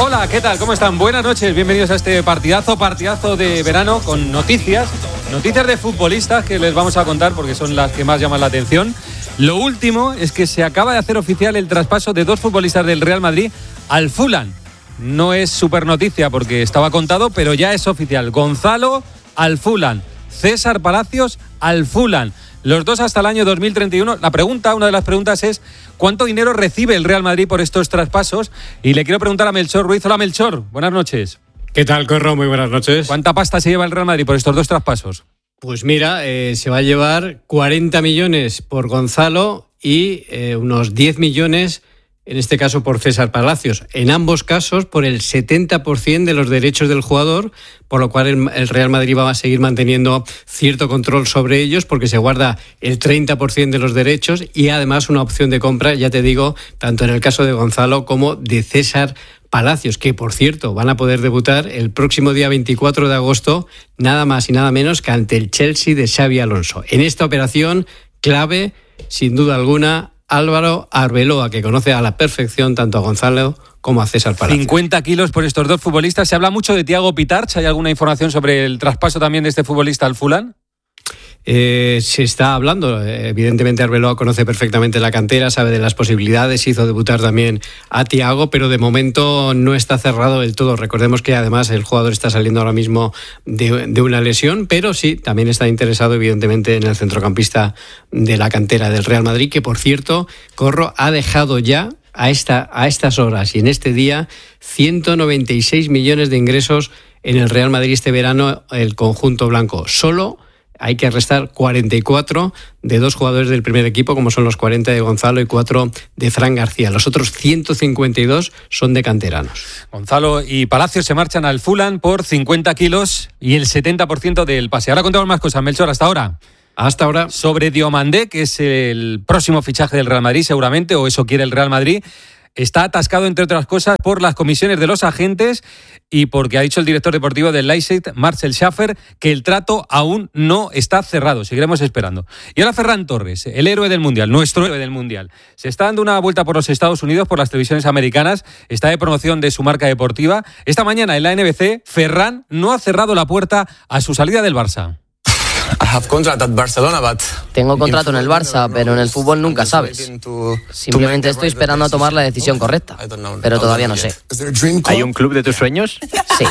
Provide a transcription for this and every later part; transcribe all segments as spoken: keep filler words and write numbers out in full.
Hola, ¿qué tal? ¿Cómo están? Buenas noches, bienvenidos a este partidazo, partidazo de verano con noticias, noticias de futbolistas que les vamos a contar porque son las que más llaman la atención. Lo último es que se acaba de hacer oficial el traspaso de dos futbolistas del Real Madrid al Fulham. No es súper noticia porque estaba contado, pero ya es oficial. Gonzalo al Fulham, César Palacios al Fulham. Los dos hasta el año dos mil treinta y uno. La pregunta, una de las preguntas es ¿cuánto dinero recibe el Real Madrid por estos traspasos? Y le quiero preguntar a Melchor Ruiz. Hola, Melchor, buenas noches. ¿Qué tal, Corro? Muy buenas noches. ¿Cuánta pasta se lleva el Real Madrid por estos dos traspasos? Pues mira, eh, se va a llevar cuarenta millones por Gonzalo y eh, unos diez millones, en este caso por César Palacios. En ambos casos por el setenta por ciento de los derechos del jugador, por lo cual el, el Real Madrid va a seguir manteniendo cierto control sobre ellos porque se guarda el treinta por ciento de los derechos y además una opción de compra, ya te digo, tanto en el caso de Gonzalo como de César Palacios, que por cierto van a poder debutar el próximo día veinticuatro de agosto, nada más y nada menos que ante el Chelsea de Xabi Alonso. En esta operación clave, sin duda alguna, Álvaro Arbeloa, que conoce a la perfección tanto a Gonzalo como a César Palacios. cincuenta kilos por estos dos futbolistas. Se habla mucho de Thiago Pitarch. ¿Hay alguna información sobre el traspaso también de este futbolista al Fulham? Eh, se está hablando, evidentemente Arbeloa conoce perfectamente la cantera, sabe de las posibilidades, hizo debutar también a Thiago, pero de momento no está cerrado del todo. Recordemos que además el jugador está saliendo ahora mismo de, de una lesión, pero sí, también está interesado evidentemente en el centrocampista de la cantera del Real Madrid, que por cierto, Corro, ha dejado ya a, esta, a estas horas y en este día ciento noventa y seis millones de ingresos en el Real Madrid este verano, el conjunto blanco. Solo hay que restar cuarenta y cuatro de dos jugadores del primer equipo, como son los cuarenta de Gonzalo y cuatro de Fran García. Los otros ciento cincuenta y dos son de canteranos. Gonzalo y Palacios se marchan al Fulham por cincuenta kilos y el setenta por ciento del pase. Ahora contamos más cosas, Melchor, hasta ahora. Hasta ahora. Sobre Diomandé, que es el próximo fichaje del Real Madrid seguramente, o eso quiere el Real Madrid. Está atascado, entre otras cosas, por las comisiones de los agentes y porque ha dicho el director deportivo del Leipzig, Marcel Schaffer, que el trato aún no está cerrado. Seguiremos esperando. Y ahora Ferran Torres, el héroe del Mundial, nuestro héroe del Mundial. Se está dando una vuelta por los Estados Unidos, por las televisiones americanas. Está de promoción de su marca deportiva. Esta mañana en la N B C, Ferran no ha cerrado la puerta a su salida del Barça. Tengo contrato en el Barça, pero en el fútbol nunca sabes. Simplemente estoy esperando a tomar la decisión correcta, pero todavía no sé. ¿Hay un club de tus sueños? Sí.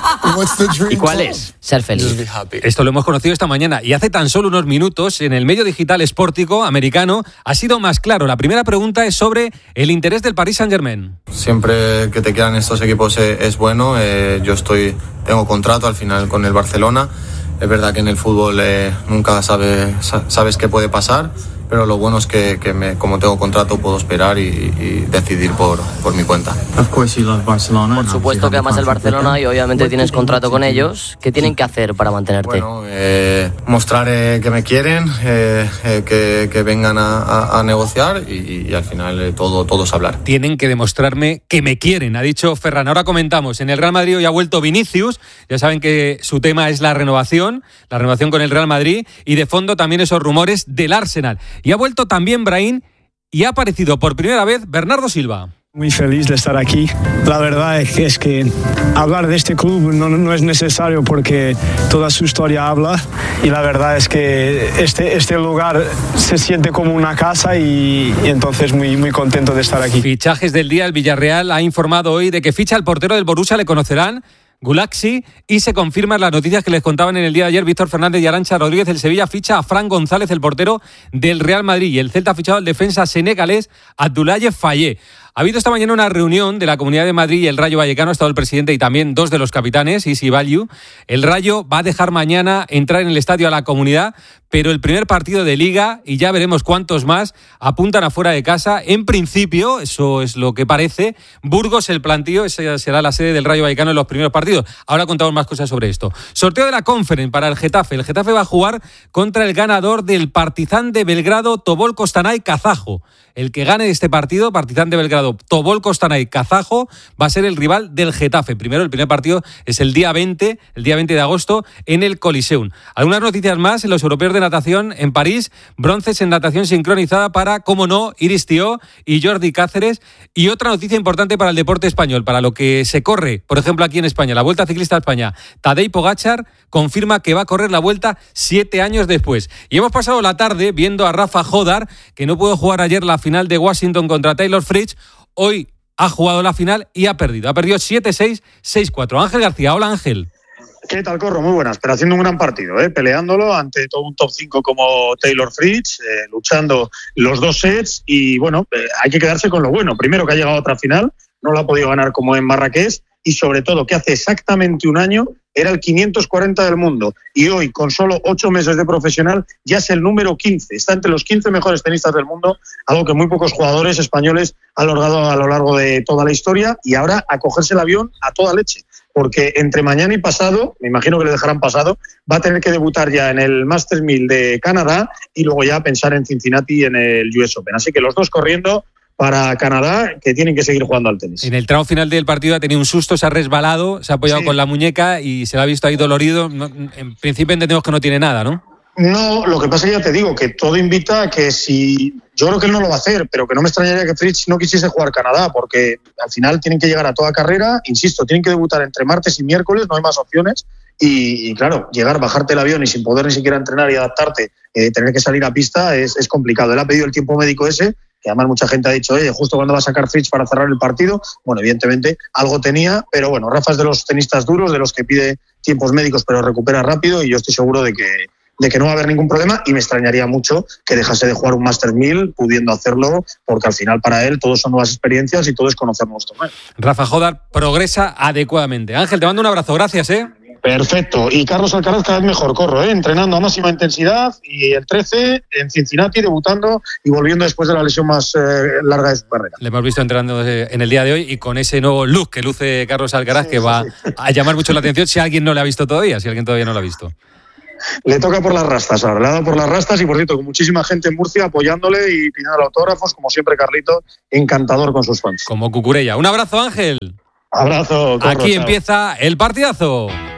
¿Y cuál es? Ser feliz. Esto lo hemos conocido esta mañana y hace tan solo unos minutos en el medio digital Sportico americano ha sido más claro. La primera pregunta es sobre el interés del Paris Saint-Germain. Siempre que te quedan estos equipos es bueno. Eh, yo estoy tengo contrato al final con el Barcelona. Es verdad que en el fútbol eh, nunca sabe, sabes qué puede pasar, pero lo bueno es que, que me, como tengo contrato puedo esperar y, y decidir por, por mi cuenta. Por supuesto que amas el Barcelona y obviamente tienes contrato con ellos. ¿Qué tienen que hacer para mantenerte? Bueno, eh, mostrar eh, que me quieren, eh, eh, que, que vengan a, a, a negociar y, y al final eh, todo, todo es hablar. Tienen que demostrarme que me quieren, ha dicho Ferran. Ahora comentamos, en el Real Madrid hoy ha vuelto Vinicius, ya saben que su tema es la renovación, la renovación con el Real Madrid y de fondo también esos rumores del Arsenal. Y ha vuelto también Brahim y ha aparecido por primera vez Bernardo Silva. Muy feliz de estar aquí. La verdad es que, es que hablar de este club no, no es necesario porque toda su historia habla y la verdad es que este, este lugar se siente como una casa y, y entonces muy, muy contento de estar aquí. Fichajes del día, el Villarreal ha informado hoy de que ficha al portero del Borussia, le conocerán, Gulaxi, y se confirman las noticias que les contaban en el día de ayer Víctor Fernández y Arantxa Rodríguez. El Sevilla ficha a Fran González, el portero del Real Madrid, y el Celta ha fichado al defensa senegalés Abdoulaye Faye. Ha habido esta mañana una reunión de la Comunidad de Madrid y el Rayo Vallecano. Ha estado el presidente y también dos de los capitanes, Isi Vallu. El Rayo va a dejar mañana entrar en el estadio a la Comunidad, pero el primer partido de Liga, y ya veremos cuántos más, apuntan afuera de casa. En principio, eso es lo que parece, Burgos el plantío, esa será la sede del Rayo Vallecano en los primeros partidos. Ahora contamos más cosas sobre esto. Sorteo de la Conference para el Getafe. El Getafe va a jugar contra el ganador del Partizan de Belgrado, Tobol Kostanay Kazajo. El que gane este partido, Partizan de Belgrado, Tobol Kostanay, kazajo, va a ser el rival del Getafe. Primero, el primer partido es el día veinte, el día veinte de agosto, en el Coliseum. Algunas noticias más en los europeos de natación en París, bronces en natación sincronizada para, como no, Iris Tió y Jordi Cáceres. Y otra noticia importante para el deporte español, para lo que se corre, por ejemplo, aquí en España, la Vuelta Ciclista a España. Tadej Pogačar confirma que va a correr la Vuelta siete años después. Y hemos pasado la tarde viendo a Rafa Jodar, que no pudo jugar ayer la final de Washington contra Taylor Fritz. Hoy ha jugado la final y ha perdido. Ha perdido siete seis, seis cuatro. Ángel García, hola Ángel. ¿Qué tal, Corro? Muy buenas, pero haciendo un gran partido, ¿eh? Peleándolo ante todo un top cinco como Taylor Fritz, eh, luchando los dos sets y, bueno, eh, hay que quedarse con lo bueno. Primero, que ha llegado a otra final, no la ha podido ganar como en Marrakech y, sobre todo, que hace exactamente un año era el quinientos cuarenta del mundo y hoy, con solo ocho meses de profesional, ya es el número quince. Está entre los quince mejores tenistas del mundo, algo que muy pocos jugadores españoles han logrado a lo largo de toda la historia, y ahora a cogerse el avión a toda leche. Porque entre mañana y pasado, me imagino que le dejarán pasado, va a tener que debutar ya en el Masters mil de Canadá y luego ya pensar en Cincinnati en el U S Open. Así que los dos corriendo para Canadá, que tienen que seguir jugando al tenis. En el tramo final del partido ha tenido un susto, se ha resbalado, se ha apoyado sí. con la muñeca y se lo ha visto ahí dolorido. En principio entendemos que no tiene nada, ¿no? No, lo que pasa es que ya te digo, que todo invita a que si... Yo creo que él no lo va a hacer, pero que no me extrañaría que Fritz no quisiese jugar Canadá, porque al final tienen que llegar a toda carrera, insisto, tienen que debutar entre martes y miércoles, no hay más opciones, y, y claro, llegar, bajarte el avión y sin poder ni siquiera entrenar y adaptarte, eh, tener que salir a pista es, es complicado. Él ha pedido el tiempo médico ese, que además mucha gente ha dicho, oye, justo cuando va a sacar Fritz para cerrar el partido. Bueno, evidentemente algo tenía, pero bueno, Rafa es de los tenistas duros, de los que pide tiempos médicos pero recupera rápido, y yo estoy seguro de que de que no va a haber ningún problema, y me extrañaría mucho que dejase de jugar un Masters mil pudiendo hacerlo, porque al final para él todos son nuevas experiencias y todo es conocer nuevos torneos. Rafa Jodar progresa adecuadamente. Ángel, te mando un abrazo, gracias, ¿eh? Perfecto, y Carlos Alcaraz cada vez mejor, Corro, ¿eh? Entrenando a máxima intensidad, y el trece en Cincinnati debutando y volviendo después de la lesión más eh, larga de su carrera. Le hemos visto entrenando en el día de hoy y con ese nuevo look que luce Carlos Alcaraz, sí, que va sí, sí. a llamar mucho la atención si alguien no lo ha visto todavía, si alguien todavía no lo ha visto. Le toca por las rastas ahora, le ha dado por las rastas, y por cierto, con muchísima gente en Murcia apoyándole y pidiendo autógrafos, como siempre Carlito, encantador con sus fans. Como Cucurella. Un abrazo, Ángel. Abrazo, Corro, Aquí chao. Empieza el partidazo.